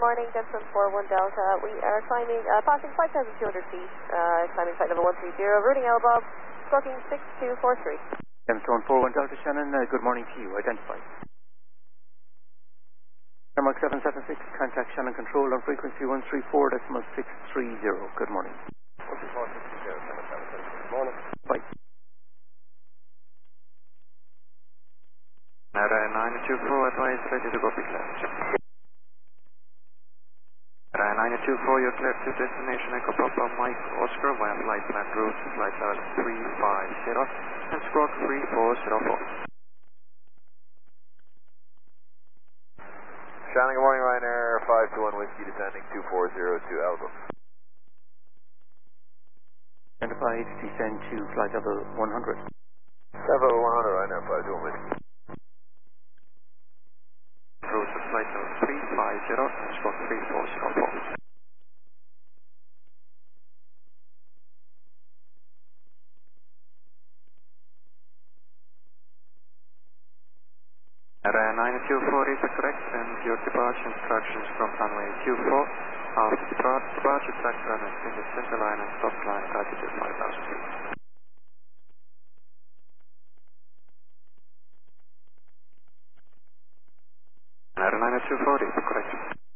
morning, Denton 41 Delta. We are climbing, passing 5,200 feet, climbing flight level 130, routing Elbow, stroking 6243. Denton 41 Delta, Shannon, good morning to you. Identify. Mark 776, contact Shannon Control on frequency 134.630. Good morning. 134.630, Shannon 776. Good morning. Bye. Nara 924, advise ready to go pick left. Nara 924, you're clear to destination Echo Papa Mike Oscar via flight plan route, flight level 350 and squawk 3404. Shannon, good morning, Ryanair 521 Whiskey descending 2402 Algo. Identify, descend to flight level 100. Level 100, Ryanair 521 Whiskey. Route to flight level 350 and squawk 3404. Nara 924 is correct and your departure instructions from runway 24. After departure, track runway in the center line and stop line altitude 5,000 feet. Nara 924 is correct.